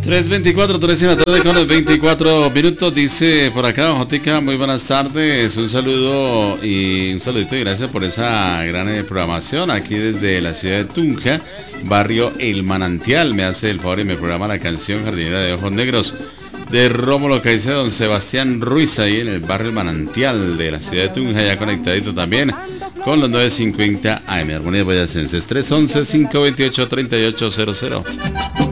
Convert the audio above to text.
3:24, 3 de la tarde con los 24 minutos. Dice por acá, Jotica, muy buenas tardes. Un saludo y un saludito y gracias por esa gran programación aquí desde la ciudad de Tunja, barrio El Manantial. Me hace el favor y me programa la canción Jardinera de Ojos Negros de Rómulo Caicedo, don Sebastián Ruiz, ahí en el barrio El Manantial de la ciudad de Tunja, ya conectadito también con los 9:50 AM. Armonía Boyacenses, 311-528-3800.